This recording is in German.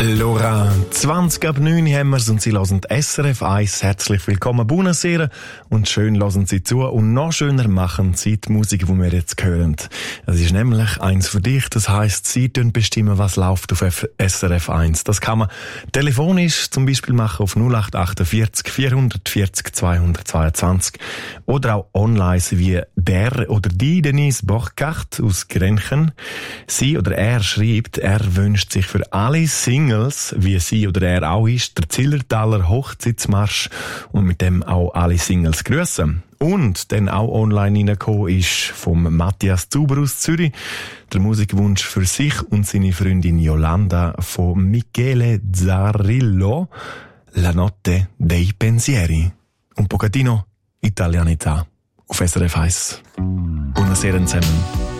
Laura, 20 ab 9 haben wir's und Sie hören SRF 1. Herzlich willkommen, Buonasera und schön hören Sie zu und noch schöner machen Sie die Musik, die wir jetzt hören. Es ist nämlich eins für dich, das heisst, Sie bestimmen, was läuft auf SRF 1. Das kann man telefonisch zum Beispiel machen auf 0848 440 222 oder auch online wie der oder die Denise Borchardt aus Grenchen. Sie oder er schreibt, er wünscht sich für alle Singles, wie sie oder er auch ist, der Zillertaler Hochzeitsmarsch und mit dem auch alle Singles grüßen. Und dann auch online reingekommen ist vom Matthias Zuber aus Zürich der Musikwunsch für sich und seine Freundin Yolanda von Michele Zarrillo, La notte dei pensieri. Un pochettino Italianità auf SRF 1. Buonasera zusammen.